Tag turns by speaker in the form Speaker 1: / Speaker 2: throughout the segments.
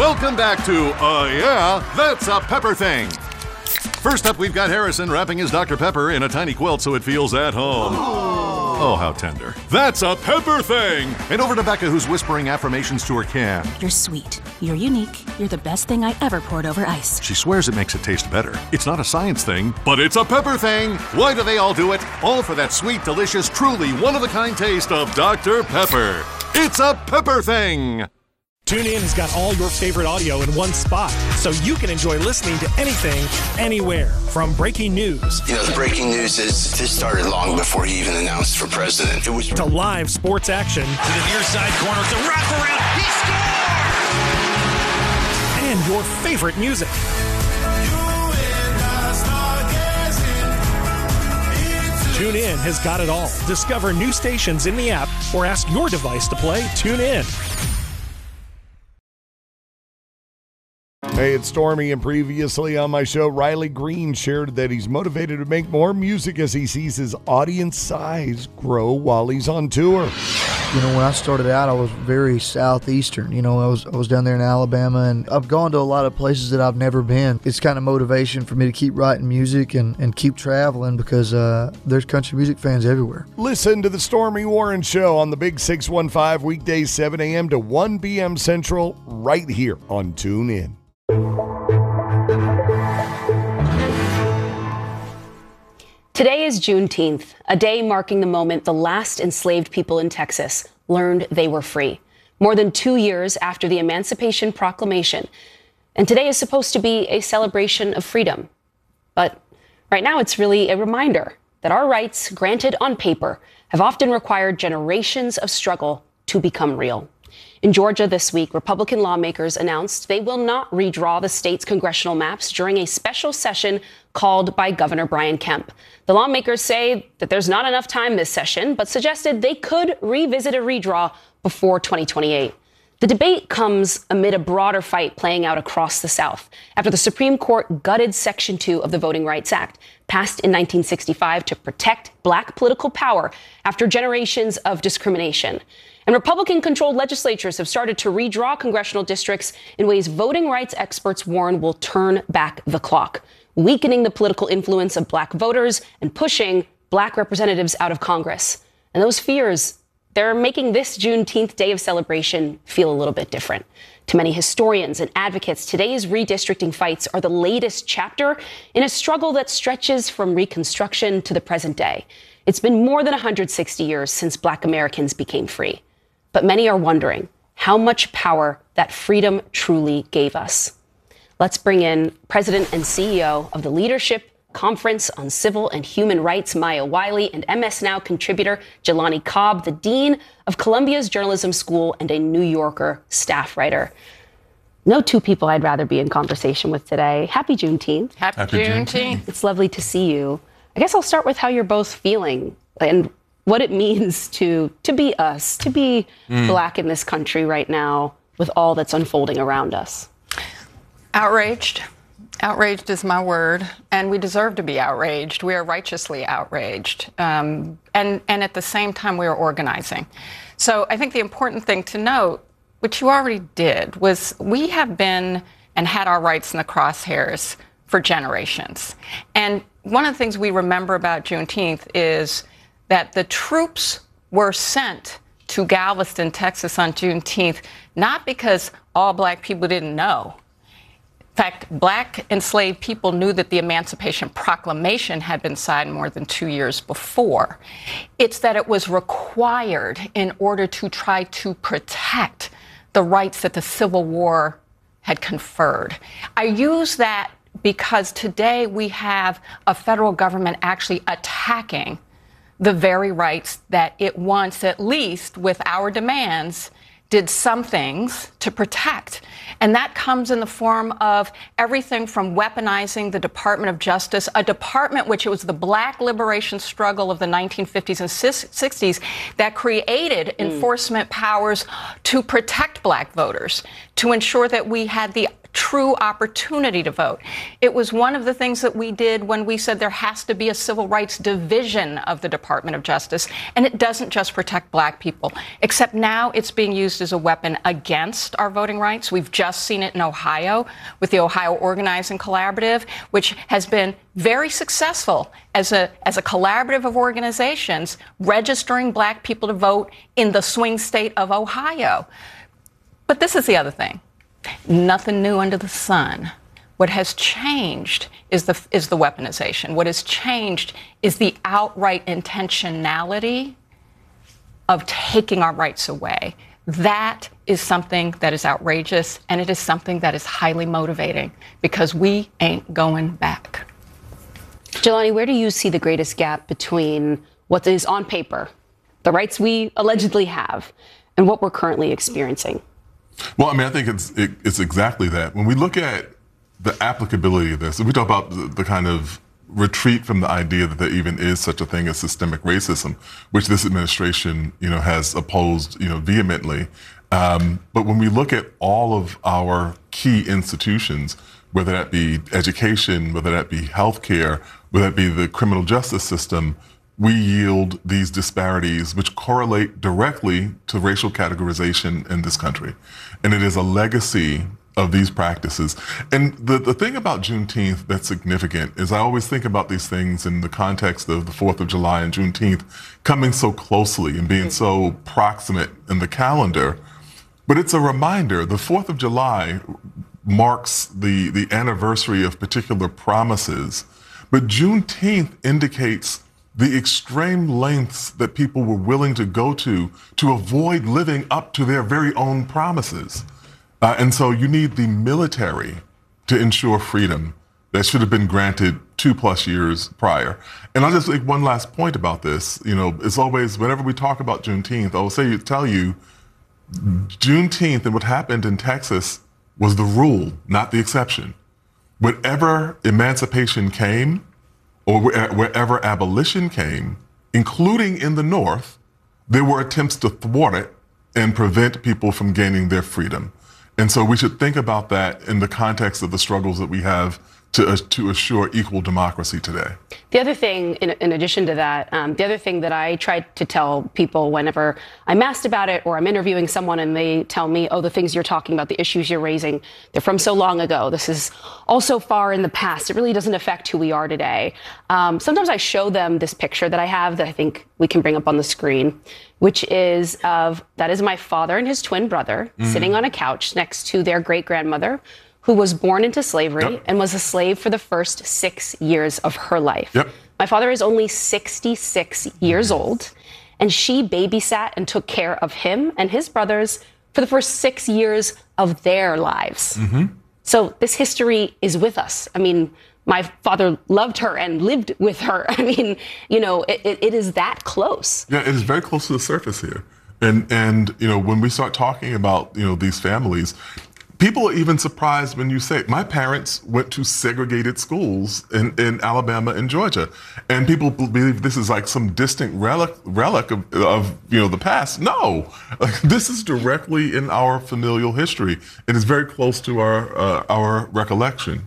Speaker 1: Welcome back to, yeah, That's a Pepper Thing. First up, we've got Harrison wrapping his Dr. Pepper in a tiny quilt so it feels at home. Oh, how tender. That's a Pepper Thing! And over to Becca, who's whispering affirmations to her can.
Speaker 2: You're sweet. You're unique. You're the best thing I ever poured over ice.
Speaker 1: She swears it makes it taste better. It's not a science thing, but it's a Pepper Thing! Why do they all do it? All for that sweet, delicious, truly one-of-a-kind taste of Dr. Pepper. It's a Pepper Thing!
Speaker 3: TuneIn has got all your favorite audio in one spot, so you can enjoy listening to anything, anywhere. From breaking news.
Speaker 4: You know, the breaking news is this started long before he even announced for president. It was
Speaker 3: to live sports action.
Speaker 5: To the near side corner, it's a wraparound. He scored!
Speaker 3: And your favorite music. TuneIn has got it all. Discover new stations in the app or ask your device to play TuneIn.
Speaker 6: Hey, it's Stormy, and previously on my show, Riley Green shared that he's motivated to make more music as he sees his audience size grow while he's on tour.
Speaker 7: You know, when I started out, I was very southeastern. You know, I was down there in Alabama, and I've gone to a lot of places that I've never been. It's kind of motivation for me to keep writing music and keep traveling because there's country music fans everywhere.
Speaker 6: Listen to the Stormy Warren Show on the Big 615 weekdays 7 a.m. to 1 p.m. Central right here on TuneIn.
Speaker 8: Today is Juneteenth, a day marking the moment the last enslaved people in Texas learned they were free, more than 2 years after the Emancipation Proclamation. And today is supposed to be a celebration of freedom. But right now it's really a reminder that our rights, granted on paper, have often required generations of struggle to become real. In Georgia this week, Republican lawmakers announced they will not redraw the state's congressional maps during a special session called by Governor Brian Kemp. The lawmakers say that there's not enough time this session, but suggested they could revisit a redraw before 2028. The debate comes amid a broader fight playing out across the South after the Supreme Court gutted Section 2 of the Voting Rights Act, passed in 1965 to protect black political power after generations of discrimination. And Republican-controlled legislatures have started to redraw congressional districts in ways voting rights experts warn will turn back the clock, weakening the political influence of black voters and pushing black representatives out of Congress. And those fears, they're making this Juneteenth day of celebration feel a little bit different. To many historians and advocates, today's redistricting fights are the latest chapter in a struggle that stretches from Reconstruction to the present day. It's been more than 160 years since black Americans became free. But many are wondering how much power that freedom truly gave us. Let's bring in President and CEO of the Leadership Conference on Civil and Human Rights, Maya Wiley, and MS Now contributor Jelani Cobb, the Dean of Columbia's Journalism School and a New Yorker staff writer. No two people I'd rather be in conversation with today. Happy Juneteenth.
Speaker 9: Happy Juneteenth.
Speaker 8: It's lovely to see you. I guess I'll start with how you're both feeling and what it means to be us, to be black in this country right now with all that's unfolding around us.
Speaker 9: Outraged. Outraged is my word, and we deserve to be outraged. We are righteously outraged. And at the same time, we are organizing. So I think the important thing to note, which you already did, was we have been and had our rights in the crosshairs for generations. And one of the things we remember about Juneteenth is that the troops were sent to Galveston, Texas on Juneteenth, not because all black people didn't know. In fact, black enslaved people knew that the Emancipation Proclamation had been signed more than 2 years before. It's that it was required in order to try to protect the rights that the Civil War had conferred. I use that because today we have a federal government actually attacking the very rights that it once, at least with our demands, did some things to protect. And that comes in the form of everything from weaponizing the Department of Justice, a department which it was the black liberation struggle of the 1950s and 60s that created enforcement powers to protect black voters, to ensure that we had the true opportunity to vote. It was one of the things that we did when we said there has to be a civil rights division of the Department of Justice, and it doesn't just protect black people, except now it's being used as a weapon against our voting rights. We've just seen it in Ohio with the Ohio Organizing Collaborative, which has been very successful as a collaborative of organizations registering black people to vote in the swing state of Ohio. But this is the other thing. Nothing new under the sun. What has changed is the weaponization. What has changed is the outright intentionality of taking our rights away. That is something that is outrageous, and it is something that is highly motivating because we ain't going back.
Speaker 8: Jelani, where do you see the greatest gap between what is on paper, the rights we allegedly have, and what we're currently experiencing?
Speaker 10: Well, I mean, I think it's exactly that. When we look at the applicability of this, and we talk about the kind of retreat from the idea that there even is such a thing as systemic racism, which this administration, has opposed, vehemently. But when we look at all of our key institutions, whether that be education, whether that be healthcare, whether that be the criminal justice system, we yield these disparities which correlate directly to racial categorization in this country. And it is a legacy of these practices. And the thing about Juneteenth that's significant is I always think about these things in the context of the 4th of July and Juneteenth coming so closely and being so proximate in the calendar. But it's a reminder, the 4th of July marks the anniversary of particular promises. But Juneteenth indicates the extreme lengths that people were willing to go to avoid living up to their very own promises. And so you need the military to ensure freedom that should have been granted 2+ years prior. And I'll just make one last point about this. It's always, whenever we talk about Juneteenth, I will tell you, Juneteenth and what happened in Texas was the rule, not the exception. Wherever emancipation came, or wherever abolition came, including in the North, there were attempts to thwart it and prevent people from gaining their freedom. And so we should think about that in the context of the struggles that we have to assure equal democracy today.
Speaker 8: The other thing, in addition to that, the other thing that I try to tell people whenever I'm asked about it or I'm interviewing someone and they tell me, oh, the things you're talking about, the issues you're raising, they're from so long ago. This is all so far in the past. It really doesn't affect who we are today. Sometimes I show them this picture that I have that I think we can bring up on the screen, which is that is my father and his twin brother sitting on a couch next to their great-grandmother, who was born into slavery and was a slave for the first 6 years of her life. Yep. My father is only 66 years old, and she babysat and took care of him and his brothers for the first 6 years of their lives. So this history is with us. I mean, my father loved her and lived with her. I mean, it is that close.
Speaker 10: Yeah, it is very close to the surface here. And when we start talking about, these families, people are even surprised when you say, my parents went to segregated schools in Alabama and Georgia. And people believe this is like some distant relic of the past. No, this is directly in our familial history. It is very close to our recollection.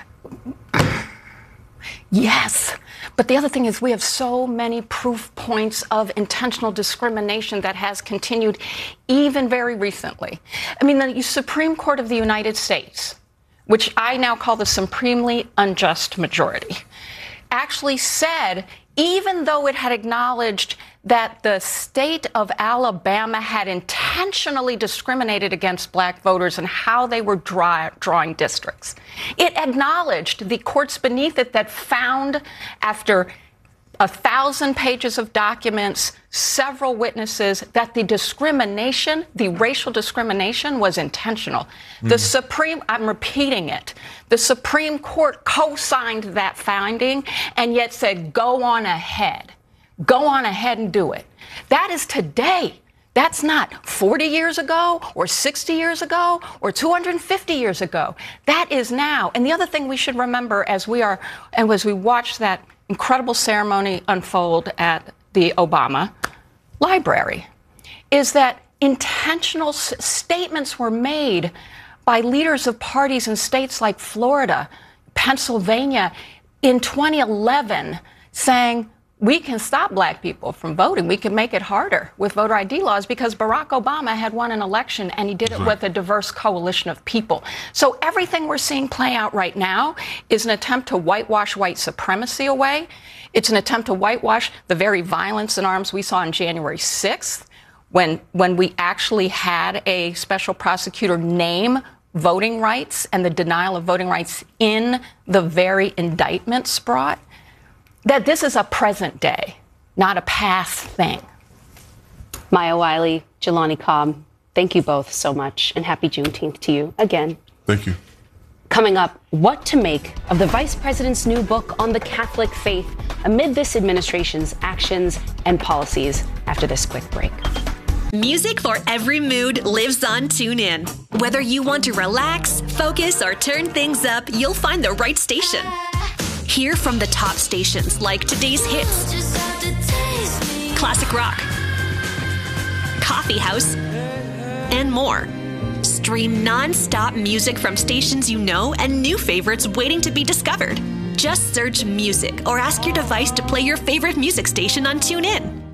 Speaker 9: Yes. But the other thing is we have so many proof points of intentional discrimination that has continued even very recently. I mean, the Supreme Court of the United States, which I now call the supremely unjust majority, actually said, even though it had acknowledged that the state of Alabama had intentionally discriminated against black voters and how they were drawing districts, it acknowledged the courts beneath it that found, after 1,000 pages of documents, several witnesses, that the discrimination, the racial discrimination, was intentional. I'm repeating it, the Supreme Court co-signed that finding and yet said, go on ahead and do it. That is today. That's not 40 years ago or 60 years ago or 250 years ago. That is now. And the other thing we should remember as we watch that incredible ceremony unfold at the Obama Library is that intentional statements were made by leaders of parties in states like Florida, Pennsylvania, in 2011, saying, we can stop black people from voting. We can make it harder with voter ID laws because Barack Obama had won an election and he did it with a diverse coalition of people. So everything we're seeing play out right now is an attempt to whitewash white supremacy away. It's an attempt to whitewash the very violence and arms we saw on January 6th when we actually had a special prosecutor name voting rights and the denial of voting rights in the very indictments brought. That this is a present day, not a past thing.
Speaker 8: Maya Wiley, Jelani Cobb, thank you both so much, and happy Juneteenth to you again.
Speaker 10: Thank you.
Speaker 8: Coming up, what to make of the Vice President's new book on the Catholic faith amid this administration's actions and policies after this quick break.
Speaker 11: Music for every mood lives on TuneIn. Whether you want to relax, focus, or turn things up, you'll find the right station. Hear from the top stations like Today's Hits, Classic Rock, Coffee House, and more. Stream non-stop music from stations you know and new favorites waiting to be discovered. Just search music or ask your device to play your favorite music station on TuneIn.